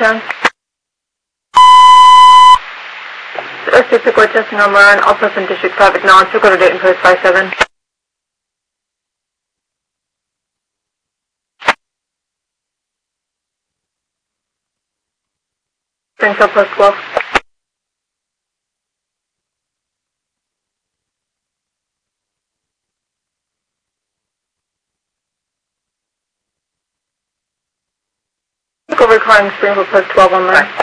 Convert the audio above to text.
10. Earth Support testing on Maran, Alpha and District Traffic Nod, so go to Dayton Post 57. Springfield Post 12. Over calling Springfield Post 12 on Maran.